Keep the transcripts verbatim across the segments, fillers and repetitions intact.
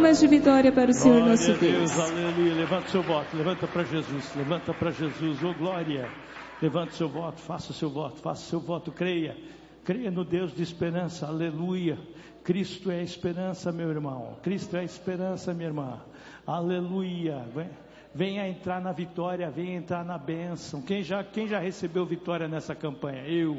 palmas de vitória para o Senhor Glória nosso a Deus. Deus, aleluia. Levanta seu voto, levanta para Jesus, levanta para Jesus, oh glória. Levanta seu voto, faça o seu voto, faça o seu voto, creia. Creia no Deus de esperança, aleluia. Cristo é a esperança, meu irmão. Cristo é a esperança, minha irmã. Aleluia. Venha entrar na vitória, venha entrar na bênção. Quem já, quem já recebeu vitória nessa campanha? Eu.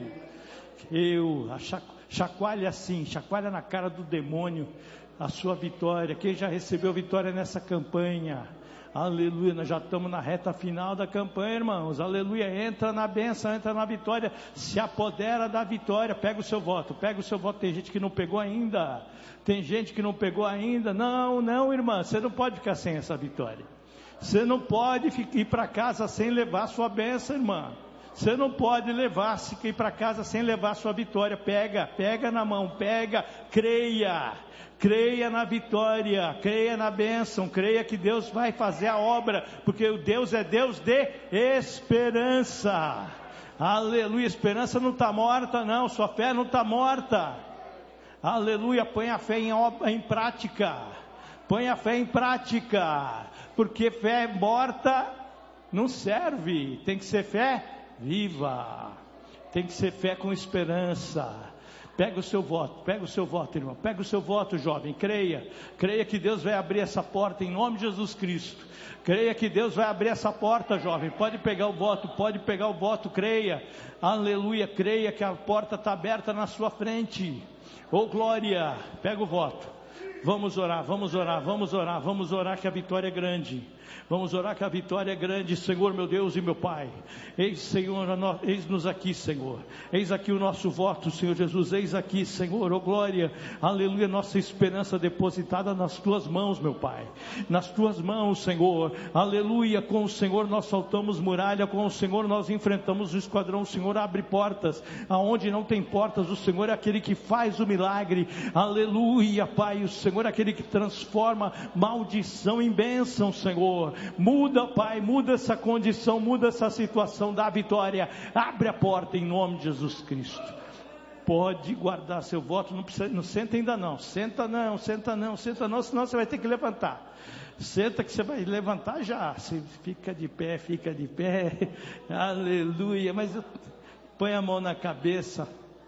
Eu. Chacoalha assim, chacoalha na cara do demônio a sua vitória. Quem já recebeu vitória nessa campanha? Aleluia, nós já estamos na reta final da campanha, irmãos. Aleluia, entra na bênção, entra na vitória, se apodera da vitória. Pega o seu voto, pega o seu voto. Tem gente que não pegou ainda, tem gente que não pegou ainda. Não, não, irmã, você não pode ficar sem essa vitória. Você não pode ir para casa sem levar sua bênção, irmã. Você não pode levar, se ir para casa sem levar sua vitória. Pega, pega na mão, pega, creia. Creia na vitória, creia na bênção, creia que Deus vai fazer a obra, porque o Deus é Deus de esperança. Aleluia, esperança não está morta não, sua fé não está morta. Aleluia, põe a fé em, obra, em prática, põe a fé em prática, porque fé morta não serve, tem que ser fé viva, tem que ser fé com esperança. Pega o seu voto, pega o seu voto, irmão, pega o seu voto, jovem, creia, creia que Deus vai abrir essa porta em nome de Jesus Cristo, creia que Deus vai abrir essa porta, jovem, pode pegar o voto, pode pegar o voto, creia, aleluia, creia que a porta está aberta na sua frente, oh glória, pega o voto, vamos orar, vamos orar, vamos orar, vamos orar que a vitória é grande. Vamos orar que a vitória é grande, Senhor, meu Deus e meu Pai. Eis, Senhor, eis-nos aqui, Senhor. Eis aqui o nosso voto, Senhor Jesus. Eis aqui, Senhor, oh glória, aleluia, nossa esperança depositada nas Tuas mãos, meu Pai. Nas Tuas mãos, Senhor, aleluia, com o Senhor nós saltamos muralha, com o Senhor nós enfrentamos o esquadrão. O Senhor abre portas, aonde não tem portas, o Senhor é aquele que faz o milagre, aleluia, Pai. O Senhor é aquele que transforma maldição em bênção, Senhor. Muda, Pai, muda essa condição, muda essa situação da vitória. Abre a porta em nome de Jesus Cristo. Pode guardar seu voto, não precisa, não senta ainda não, senta não, senta não, senta não, senão você vai ter que levantar. Senta que você vai levantar já. Você fica de pé, fica de pé. Aleluia. Mas eu, põe a mão na cabeça.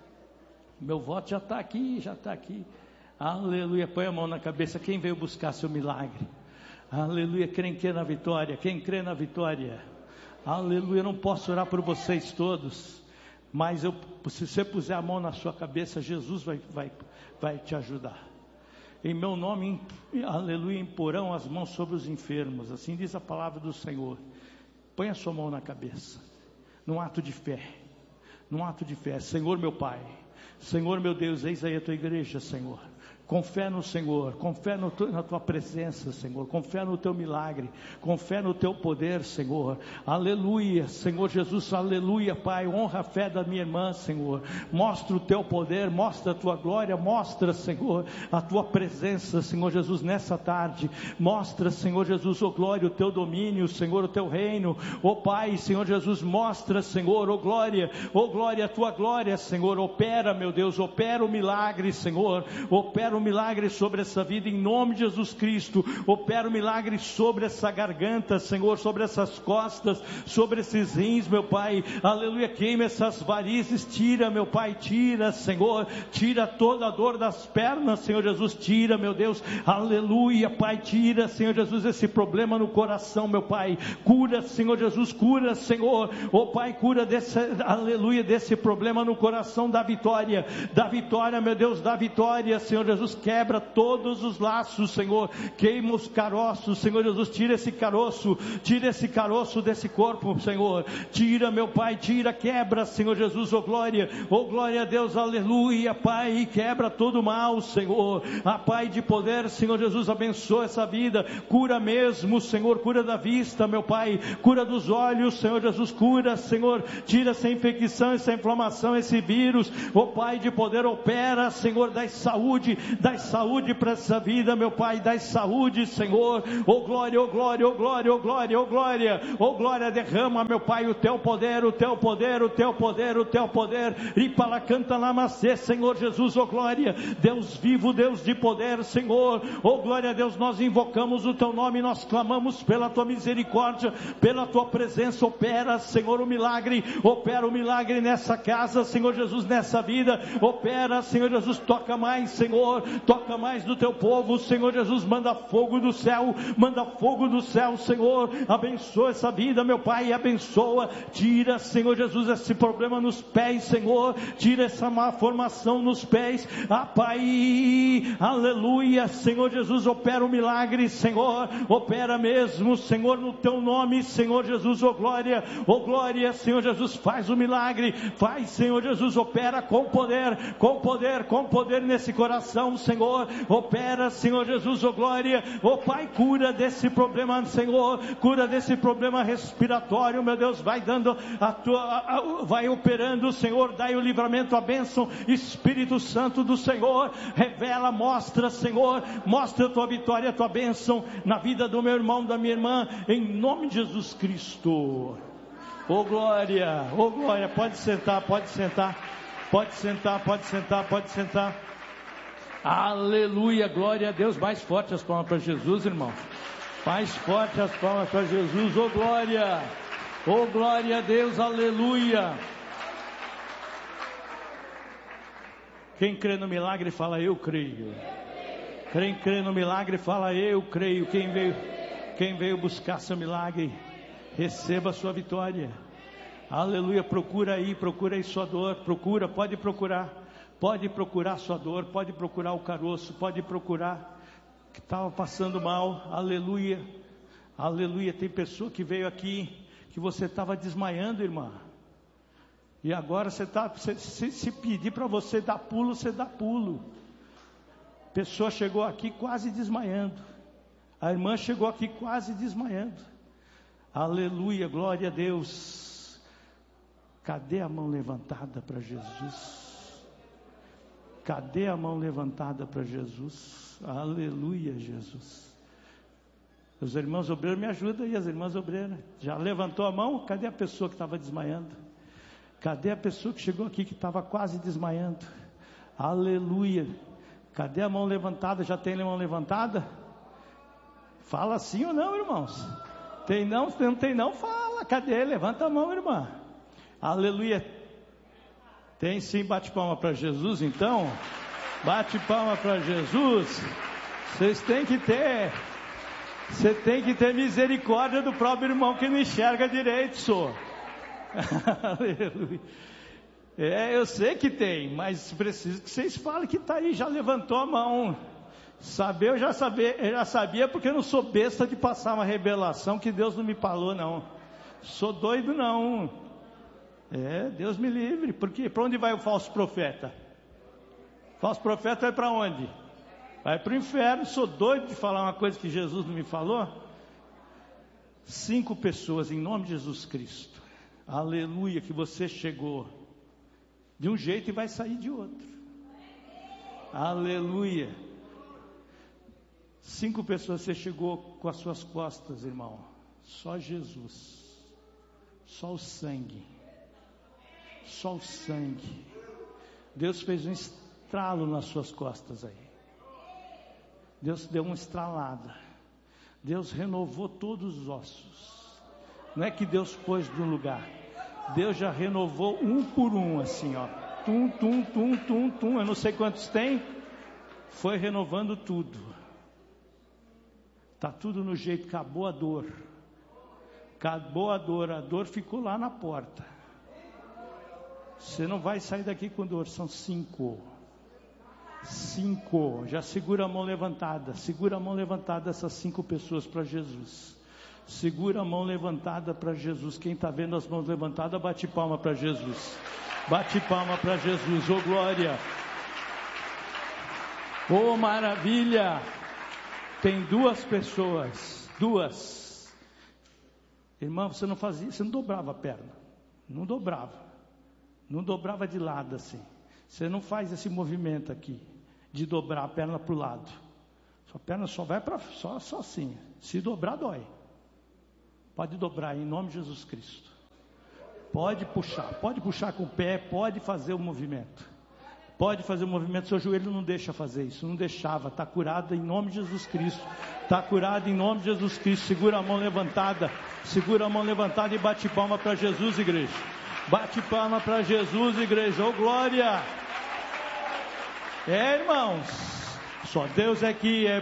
Meu voto já está aqui, já está aqui. Aleluia. Põe a mão na cabeça. Quem veio buscar seu milagre? Aleluia, quem crê na vitória, quem crê na vitória, aleluia. Eu não posso orar por vocês todos, mas eu, se você puser a mão na sua cabeça, Jesus vai, vai, vai te ajudar. Em meu nome, aleluia, imporão as mãos sobre os enfermos, assim diz a palavra do Senhor. Põe a sua mão na cabeça, num ato de fé, num ato de fé. Senhor meu Pai, Senhor meu Deus, eis aí a tua igreja, Senhor. Com fé no Senhor, com fé no tu, na tua presença, Senhor, com fé no teu milagre, com fé no teu poder, Senhor, aleluia, Senhor Jesus, aleluia, Pai, honra a fé da minha irmã, Senhor, mostra o teu poder, mostra a tua glória, mostra, Senhor, a tua presença, Senhor Jesus, nessa tarde, mostra, Senhor Jesus, oh glória, o teu domínio, Senhor, o teu reino, oh Pai, Senhor Jesus, mostra, Senhor, oh glória, oh glória, a tua glória, Senhor, opera, meu Deus, opera o milagre, Senhor, opera o milagre sobre essa vida em nome de Jesus Cristo. Opera o milagre sobre essa garganta, Senhor, sobre essas costas, sobre esses rins, meu Pai, aleluia. Queima essas varizes, tira, meu Pai, tira, Senhor, tira toda a dor das pernas, Senhor Jesus, tira, meu Deus, aleluia, Pai, tira, Senhor Jesus, esse problema no coração, meu Pai, cura, Senhor Jesus, cura, Senhor, oh Pai, cura desse, aleluia, desse problema no coração da vitória, da vitória, meu Deus, da vitória, Senhor Jesus. Quebra todos os laços, Senhor, queima os caroços, Senhor Jesus, tira esse caroço, tira esse caroço desse corpo, Senhor, tira, meu Pai, tira, quebra, Senhor Jesus, oh glória, oh glória a Deus, aleluia, Pai, quebra todo o mal, Senhor, a Pai de poder, Senhor Jesus, abençoa essa vida, cura mesmo, Senhor, cura da vista, meu Pai, cura dos olhos, Senhor Jesus, cura, Senhor, tira essa infecção, essa inflamação, esse vírus, oh Pai de poder, opera, Senhor, dá saúde, dai saúde para essa vida, meu Pai, dai saúde, Senhor, oh glória, oh glória, oh glória, oh glória, oh glória, oh glória, derrama, meu Pai, o teu poder, o teu poder, o teu poder, o teu poder, e para canta lá, macê, Senhor Jesus, oh glória, Deus vivo, Deus de poder, Senhor, oh glória a Deus, nós invocamos o teu nome, nós clamamos pela tua misericórdia, pela tua presença, opera, Senhor, o milagre, opera o milagre nessa casa, Senhor Jesus, nessa vida, opera, Senhor Jesus, toca mais, Senhor, toca mais do teu povo, Senhor Jesus, manda fogo do céu, manda fogo do céu, Senhor, abençoa essa vida, meu Pai, abençoa, tira, Senhor Jesus, esse problema nos pés, Senhor, tira essa má formação nos pés, ah Pai, aleluia, Senhor Jesus, opera o milagre, Senhor, opera mesmo, Senhor, no teu nome, Senhor Jesus, oh glória, oh glória, Senhor Jesus, faz o milagre, faz, Senhor Jesus, opera com poder, com poder, com poder nesse coração, Senhor, opera, Senhor Jesus, oh glória, oh Pai, cura desse problema, Senhor, cura desse problema respiratório, meu Deus, vai dando a tua, a, a, vai operando, Senhor, dai o livramento, a bênção, Espírito Santo do Senhor, revela, mostra, Senhor, mostra a tua vitória, a tua bênção na vida do meu irmão, da minha irmã, em nome de Jesus Cristo. Oh glória, oh glória, pode sentar, pode sentar, pode sentar, pode sentar, pode sentar. Aleluia, glória a Deus. Mais forte as palmas para Jesus, irmãos. Mais forte as palmas para Jesus. Oh glória, oh glória a Deus, aleluia. Quem crê no milagre fala eu creio. Quem crê no milagre fala eu creio. Quem veio, quem veio buscar seu milagre, receba a sua vitória. Aleluia, procura aí, procura aí sua dor, procura, pode procurar, pode procurar sua dor, pode procurar o caroço, pode procurar que estava passando mal, aleluia, aleluia. Tem pessoa que veio aqui, que você estava desmaiando, irmã, e agora você está, se, se, se pedir para você dar pulo, você dá pulo. Pessoa chegou aqui quase desmaiando, a irmã chegou aqui quase desmaiando, aleluia, glória a Deus. Cadê a mão levantada para Jesus? Cadê a mão levantada para Jesus? Aleluia, Jesus. Os irmãos obreiros me ajudam aí, as irmãs obreiras. Já levantou a mão? Cadê a pessoa que estava desmaiando? Cadê a pessoa que chegou aqui que estava quase desmaiando? Aleluia. Cadê a mão levantada? Já tem a mão levantada? Fala sim ou não, irmãos? Tem não? Não tem não? Fala. Cadê? Levanta a mão, irmã. Aleluia. Tem sim, bate palma para Jesus então. Bate palma para Jesus. Vocês têm que ter. Você tem que ter misericórdia do próprio irmão que não enxerga direito, só. Aleluia. É, eu sei que tem, mas preciso que vocês falem que está aí, já levantou a mão. Saber, eu já sabia, eu já sabia porque eu não sou besta de passar uma revelação que Deus não me falou, não. Sou doido, não. É, Deus me livre, porque para onde vai o falso profeta? O falso profeta vai para onde? Vai para o inferno. Sou doido de falar uma coisa que Jesus não me falou? Cinco pessoas, em nome de Jesus Cristo, aleluia, que você chegou de um jeito e vai sair de outro, aleluia. Cinco pessoas, você chegou com as suas costas, irmão, só Jesus, só o sangue, só o sangue. Deus fez um estralo nas suas costas aí. Deus deu uma estralada. Deus renovou todos os ossos. Não é que Deus pôs no lugar. Deus já renovou um por um, assim, ó. Tum, tum, tum, tum, tum. Eu não sei quantos tem. Foi renovando tudo. Tá tudo no jeito. Acabou a dor. Acabou a dor. A dor ficou lá na porta. Você não vai sair daqui com dor. São cinco. Cinco. Já segura a mão levantada. Segura a mão levantada essas cinco pessoas para Jesus. Segura a mão levantada para Jesus. Quem está vendo as mãos levantadas, bate palma para Jesus. Bate palma para Jesus. Oh glória. Oh maravilha. Tem duas pessoas. Duas. Irmão, você não fazia, você não dobrava a perna. Não dobrava. Não dobrava de lado assim. Você não faz esse movimento aqui. de dobrar a perna para o lado. Sua perna só vai para só, só assim. Se dobrar, dói. Pode dobrar em nome de Jesus Cristo. Pode puxar, pode puxar com o pé, pode fazer o movimento. Pode fazer o movimento, seu joelho não deixa fazer isso, não deixava, está curado em nome de Jesus Cristo. Está curado em nome de Jesus Cristo. Segura a mão levantada, segura a mão levantada e bate palma para Jesus, igreja. Bate palma para Jesus, igreja. Oh, glória! É, irmãos, só Deus é que é